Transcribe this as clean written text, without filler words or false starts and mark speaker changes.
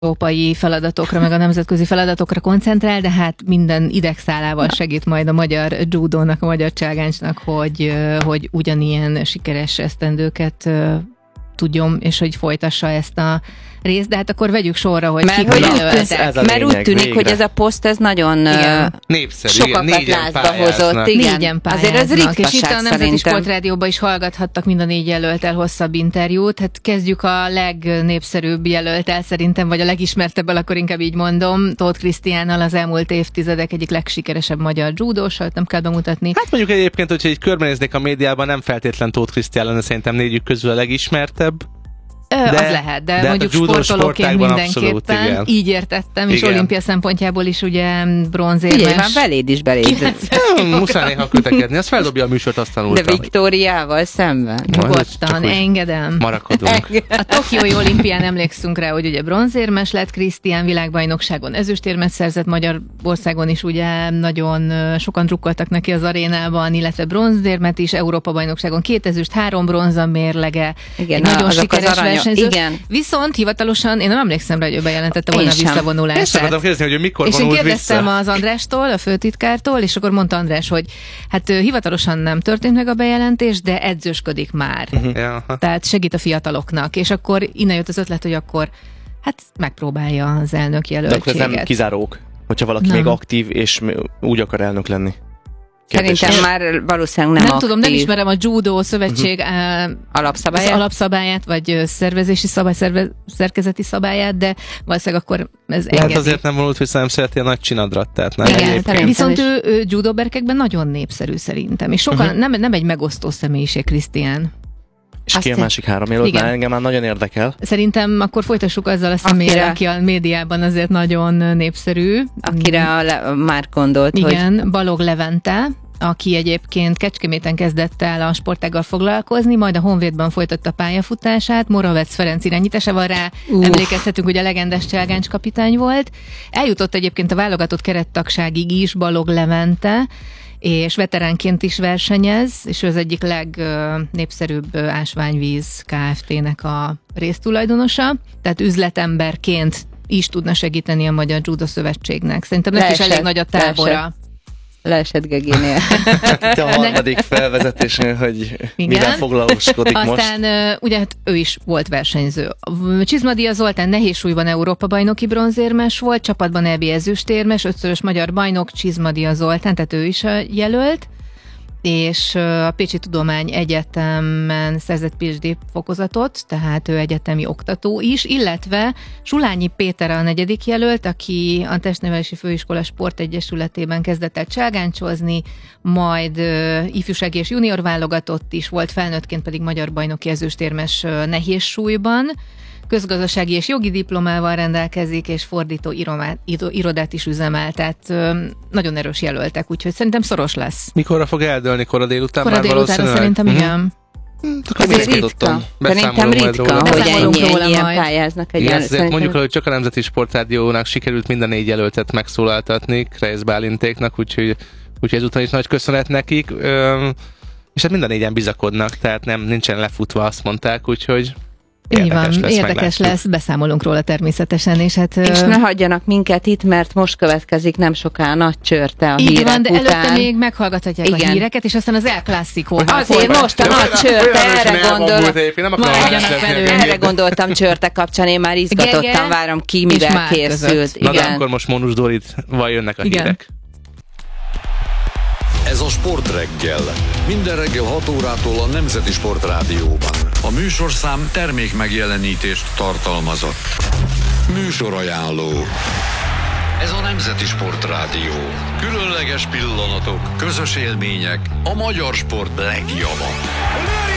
Speaker 1: európai feladatokra, meg a nemzetközi feladatokra koncentrál, de hát minden idegszálával segít majd a magyar judónak, a magyar cságáncsnak, hogy ugyanilyen sikeres esztendőket tudjon, és hogy folytassa ezt a részt, de hát akkor vegyük sorra, hogy kik jelöltek.
Speaker 2: Mert úgy tűnik, végre. Hogy ez a poszt, ez nagyon
Speaker 3: népszerű,
Speaker 2: sokakat lázba hozott. Igen.
Speaker 1: Négyen
Speaker 2: azért ez ritkaság.
Speaker 1: És itt a Nemzeti Sportrádióban is hallgathattak mind a 4 jelölttel hosszabb interjút. Hát kezdjük a legnépszerűbb jelölttel szerintem, vagy a legismertebbel, akkor inkább így mondom, Tóth Krisztiánnal, az elmúlt évtizedek egyik legsikeresebb magyar judósat, nem kell bemutatni.
Speaker 3: Hát mondjuk egyébként, hogyha így körbenéznék a médiában, nem feltétlen Tóth Krisztián lenne szerintem 4 közül a legismertebb.
Speaker 1: Az lehet, de mondjuk sportolóként mindenképpen abszolút, így értettem, és olimpia szempontjából is ugye bronzérmes.
Speaker 2: Figyelj, már beléd is beléd.
Speaker 3: Muszáj néha kötekedni, azt feldobja a műsort, azt tanultam.
Speaker 2: De Viktóriával szemben.
Speaker 1: Nyugodtan, engedem.
Speaker 3: Marakodunk.
Speaker 1: A Tokiói olimpián emlékszünk rá, hogy ugye bronzérmes lett Krisztián, világbajnokságon ezüstérmet szerzett, Magyarországon is ugye nagyon sokan drukkoltak neki az arénában, illetve bronzérmet is, Európa-bajnokságon 2 ezüst, 3 bronza mérlege. Igen, nagyon sikeres versenyző. Igen. Viszont hivatalosan, én nem emlékszem rá, hogy ő bejelentette volna visszavonulását.
Speaker 3: Ezt akartam kérdezni, hogy mikor
Speaker 1: és
Speaker 3: vonult
Speaker 1: én kérdeztem az Andrástól, a főtitkártól, és akkor mondta András, hogy hát hivatalosan nem történt meg a bejelentés, de edzősködik már. Tehát segít a fiataloknak. És akkor innen jött az ötlet, hogy akkor hát megpróbálja az elnök jelöltséget.
Speaker 4: De akkor ez nem kizárók, hogyha valaki még aktív, és úgy akar elnök lenni.
Speaker 2: Szerintem már valószínűleg nem aktív.
Speaker 1: Tudom, nem ismerem a Judo Szövetség alapszabályát, vagy szervezési szabály, szerkezeti szabályát, de valószínűleg akkor ez engedi.
Speaker 3: Hát azért nem vonult vissza, nem szereti a nagy csinadrat, tehát nem.
Speaker 1: Igen, viszont ő judoberkekben nagyon népszerű szerintem, és sokan nem egy megosztó személyiség Krisztián.
Speaker 4: És ki a másik 3 jelölt? Már engem már nagyon érdekel.
Speaker 1: Szerintem akkor folytassuk azzal a személyre, aki a médiában azért nagyon népszerű.
Speaker 2: Akire már gondolt,
Speaker 1: igen, Balog Levente, aki egyébként Kecskeméten kezdett el a sportággal foglalkozni, majd a Honvédban folytatta pályafutását, Moravec Ferenc irányításával rá emlékezhetünk, hogy a legendás cselgáncs kapitány volt. Eljutott egyébként a válogatott kerettagságig is Balog Levente, és veteránként is versenyez, és ő az egyik legnépszerűbb Ásványvíz Kft-nek a résztulajdonosa, tehát üzletemberként is tudna segíteni a Magyar Judo Szövetségnek. Szerintem neki is elég nagy a tábora.
Speaker 2: Leesett Gegénél.
Speaker 4: Te a harmadik felvezetésnél, hogy mivel foglalkozik most.
Speaker 1: Aztán ugye hát ő is volt versenyző. Csizmadia Zoltán nehézsúlyban Európa-bajnoki bronzérmes volt, csapatban EB ezüstérmes, 5-szörös magyar bajnok Csizmadia Zoltán, tehát ő is a jelölt, és a Pécsi Tudományegyetemen szerzett PhD fokozatot, tehát ő egyetemi oktató is, illetve Sulányi Péter a 4. jelölt, aki a Testnevelési Főiskola Sportegyesületében kezdett el cselgáncsozni, majd ifjúsági és junior válogatott is volt, felnőttként pedig magyar bajnoki ezüstérmes nehézsúlyban. Közgazdasági és jogi diplomával rendelkezik, és fordító irodát is üzemel, tehát nagyon erős jelöltek, úgyhogy szerintem szoros lesz.
Speaker 3: Mikorra fog eldőlni? Kora délután?
Speaker 1: Kora délutánra szerintem igen.
Speaker 2: Azért ritka. Szerintem ritka, hogy ennyien pályáznak egy
Speaker 3: mondjuk, hogy csak a Nemzeti Sportrádiónak sikerült minden 4 jelöltet megszólaltatni, Krejsz Bálintéknak, úgyhogy ezután is nagy köszönet nekik. És hát minden 4-en bizakodnak, tehát nincsen lefutva, azt mondták, úgyhogy
Speaker 1: érdekes lesz, beszámolunk róla természetesen, és hát...
Speaker 2: És ne hagyjanak minket itt, mert most következik nem soká a nagy csörte a hírek
Speaker 1: van, de
Speaker 2: után.
Speaker 1: Előtte még meghallgathatják a híreket, és aztán az El Clasico.
Speaker 2: Azért most a nagy csörte, erre gondoltam csörte kapcsán, én már izgatottan várom ki, mivel készült.
Speaker 3: Na de akkor most Mónus Dóritval jönnek a hírek.
Speaker 5: Ez a Sportreggel. Minden reggel 6 órától a Nemzeti Sportrádióban. A műsorszám termék megjelenítést tartalmazott. Műsorajánló. Ez a Nemzeti Sportrádió. Különleges pillanatok, közös élmények, a magyar sport legjava.